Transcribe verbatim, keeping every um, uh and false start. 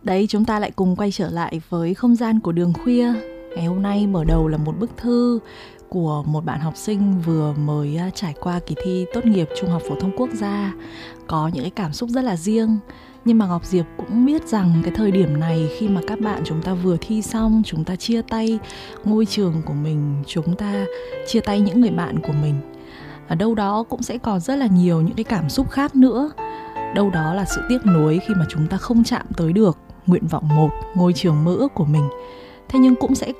Đấy, chúng ta lại cùng quay trở lại với không gian của đường khuya. Ngày hôm nay mở đầu là một bức thư của một bạn học sinh vừa mới trải qua kỳ thi tốt nghiệp Trung học phổ thông quốc gia. Có những cái cảm xúc rất là riêng. Nhưng mà Ngọc Diệp cũng biết rằng cái thời điểm này, khi mà các bạn chúng ta vừa thi xong, chúng ta chia tay ngôi trường của mình, chúng ta chia tay những người bạn của mình, ở đâu đó cũng sẽ còn rất là nhiều những cái cảm xúc khác nữa. Đâu đó là sự tiếc nuối khi mà chúng ta không chạm tới được nguyện vọng một, ngôi trường mơ ước của mình. Thế nhưng cũng sẽ